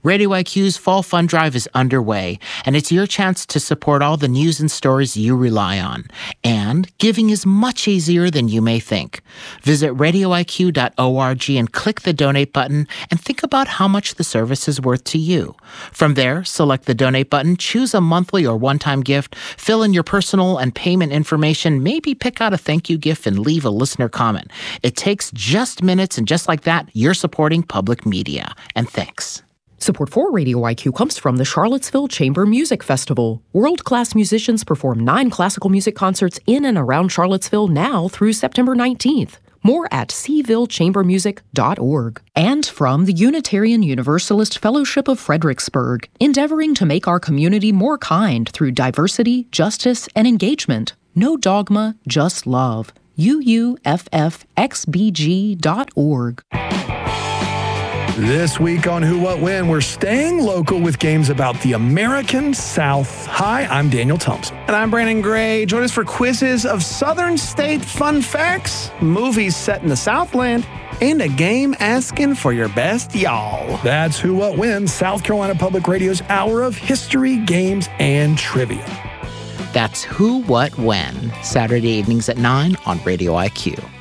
Radio IQ's Fall Fund Drive is underway, and it's your chance to support all the news and stories you rely on. And giving is much easier than you may think. Visit radioiq.org and click the donate button and think about how much the service is worth to you. From there, select the donate button, choose a monthly or one-time gift, fill in your personal and payment information, maybe pick out a thank you gift and leave a listener comment. It takes just minutes, and just like that, you're supporting public media. And thanks. Support for Radio IQ comes from the Charlottesville Chamber Music Festival. World-class musicians perform 9 classical music concerts in and around Charlottesville now through September 19th. More at sevillechambermusic.org. And from the Unitarian Universalist Fellowship of Fredericksburg, endeavoring to make our community more kind through diversity, justice, and engagement. No dogma, just love. UUFFXBG.org. This week on Who, What, When, we're staying local with games about the American South. Hi, I'm Daniel Thompson. And I'm Brandon Gray. Join us for quizzes of Southern state fun facts, movies set in the Southland, and a game asking for your best y'all. That's Who, What, When, South Carolina Public Radio's hour of history, games, and trivia. That's Who, What, When, Saturday evenings at 9 on Radio IQ.